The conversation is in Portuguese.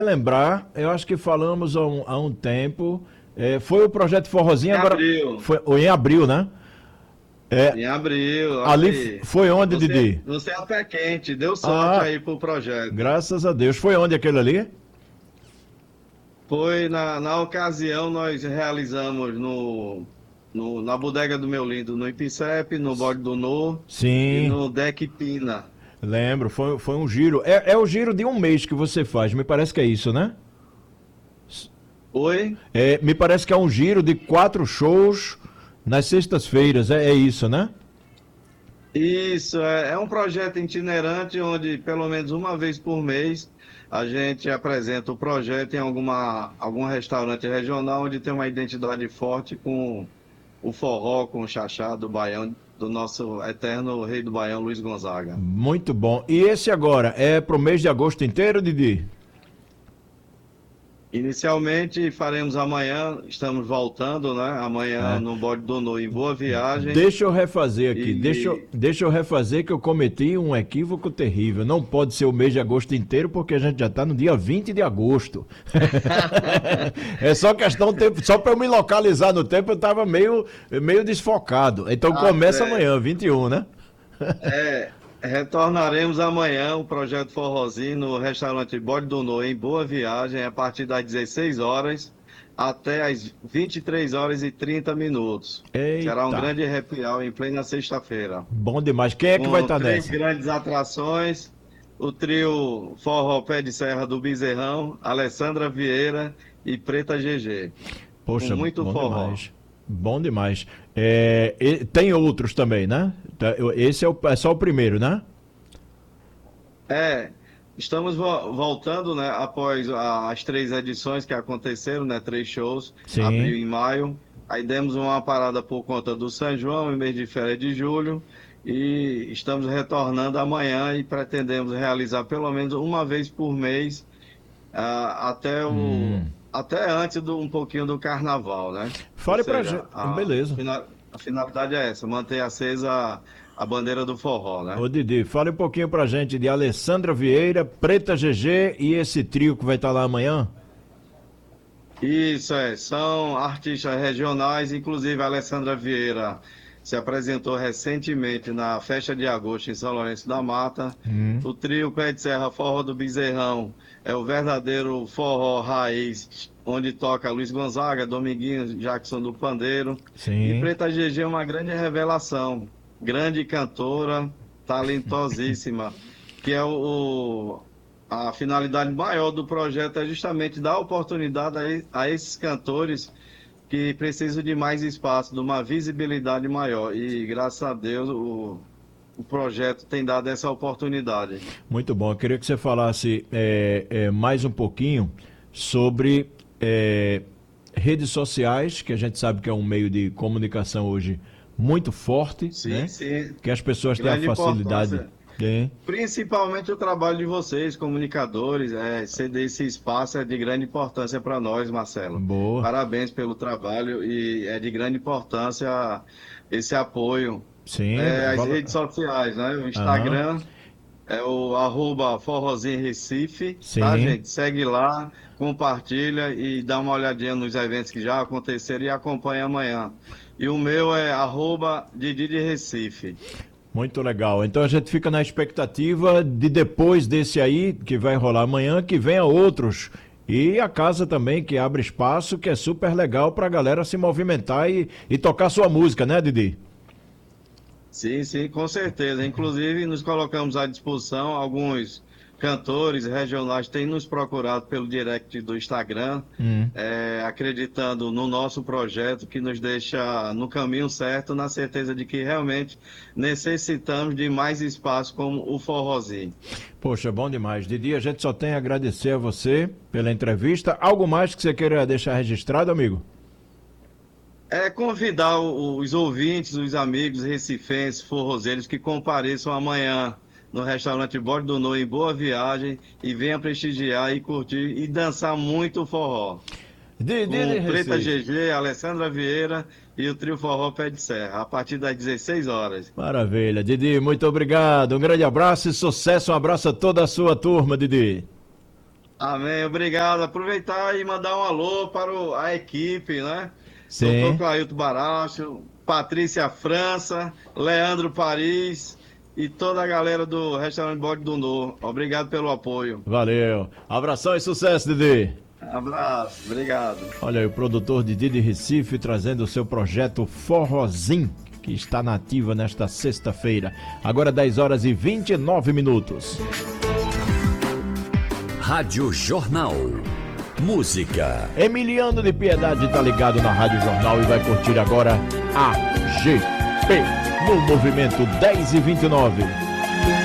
lembrar, eu acho que falamos há um tempo, foi o projeto Forrozinho, Em agora abril. foi ou em abril, né? É, Em abril, olha ali aí. foi onde, Você, Didi? você é a pé quente, deu sorte Ah, aí pro projeto. graças a Deus. Foi onde aquele ali? Foi na ocasião nós realizamos na Bodega do Meu Lindo, no Ipicep, no Bode do No e Sim, no Deck Pina. lembro. Foi um giro. É o giro de um mês que você faz, me parece que é isso, né? Oi? Me parece que é um giro de 4 shows nas sextas-feiras, é isso, né? Isso, é um projeto itinerante onde pelo menos uma vez por mês a gente apresenta o projeto em algum restaurante regional onde tem uma identidade forte com o forró, com o xaxá do Baião, do nosso eterno rei do Baião, Luiz Gonzaga. Muito bom. E esse agora é pro mês de agosto inteiro, Didi? Inicialmente faremos amanhã, estamos voltando, né? Amanhã É. no Bode do No, em Boa Viagem. Deixa eu refazer aqui. E Deixa eu refazer que eu cometi um equívoco terrível. Não pode ser o mês de agosto inteiro, porque a gente já está no dia 20 de agosto. É só questão de tempo. Só para eu me localizar no tempo, eu estava meio desfocado. Então tá começa certo. amanhã, 21, né? Retornaremos amanhã o projeto Forrozinho no restaurante Bode do No, em Boa Viagem, a partir das 16 horas até as 23 horas e 30 minutos. Será um Eita, grande arrepial em plena sexta-feira. bom demais. Quem é que vai Com estar três nessa? grandes atrações, o trio Forró Pé de Serra do Bezerrão, Alessandra Vieira e Preta GG. Com Poxa, muito bom forró. demais. Bom demais. Tem outros também, né? Esse é só o primeiro, né? É, estamos voltando, né, após as 3 edições que aconteceram, né, 3 shows, abril Sim. e maio. Aí demos uma parada por conta do São João, em mês de férias de julho, e estamos retornando amanhã e pretendemos realizar pelo menos uma vez por mês, até antes um pouquinho do carnaval, né? Ou Fale pra seja, gente. Beleza. a finalidade é essa, manter acesa a bandeira do forró, né? Ô Didi, fale um pouquinho pra gente de Alessandra Vieira, Preta GG e esse trio que vai estar lá amanhã. Isso são artistas regionais, inclusive a Alessandra Vieira se apresentou recentemente na Festa de Agosto em São Lourenço da Mata. Hum, O trio Pé de Serra Forró do Bezerrão é o verdadeiro forró raiz, onde toca Luiz Gonzaga, Dominguinhos, Jackson do Pandeiro. E sim. Preta GG é uma grande revelação, grande cantora, talentosíssima, que é a finalidade maior do projeto é justamente dar oportunidade a esses cantores que precisam de mais espaço, de uma visibilidade maior. E graças a Deus o projeto tem dado essa oportunidade. Muito bom. Eu queria que você falasse mais um pouquinho sobre redes sociais, que a gente sabe que é um meio de comunicação hoje muito forte, Sim, né? sim, Que as pessoas têm a grande facilidade. importância. Tem. Principalmente o trabalho de vocês, comunicadores, ceder esse espaço é de grande importância para nós, Marcelo. Boa. Parabéns pelo trabalho e é de grande importância esse apoio. Sim. As redes sociais, né? O Aham. Instagram é o @forrozinho Recife, tá, Sim. gente? Segue lá, compartilha e dá uma olhadinha nos eventos que já aconteceram e acompanha amanhã. E o meu é @Didi de Recife. Muito legal. Então a gente fica na expectativa de depois desse aí, que vai rolar amanhã, que venha outros. E a casa também, que abre espaço, que é super legal para a galera se movimentar e tocar sua música, né, Didi? Sim, sim, com certeza. Inclusive, nos colocamos à disposição. Alguns cantores regionais têm nos procurado pelo direct do Instagram, Hum. acreditando no nosso projeto, que nos deixa no caminho certo, na certeza de que realmente necessitamos de mais espaço como o Forrozinho. Poxa, bom demais. Didi, a gente só tem a agradecer a você pela entrevista. Algo mais que você queira deixar registrado, amigo? Convidar os ouvintes, os amigos recifenses, forrozeiros que compareçam amanhã no restaurante Borde do No em Boa Viagem e venham prestigiar e curtir e dançar muito forró. Didi de Com Preta Recife. GG, Alessandra Vieira e o trio Forró Pé de Serra, a partir das 16 horas. Maravilha. Didi, muito obrigado. Um grande abraço e sucesso. Um abraço a toda a sua turma, Didi. Amém, obrigado. Aproveitar e mandar um alô para a equipe, né? Sim. Doutor Clailton Baracho, Patrícia França, Leandro Paris e toda a galera do Restaurante Bode do Nor. Obrigado pelo apoio. Valeu. Abração e sucesso, Didi. Abraço, obrigado. Olha aí, o produtor Didi de Recife trazendo o seu projeto Forrozim, que está na ativa nesta sexta-feira. Agora 10 horas e 29 minutos. Rádio Jornal. Música. Emiliano de Piedade está ligado na Rádio Jornal e vai curtir agora AGP no movimento 10 e 29.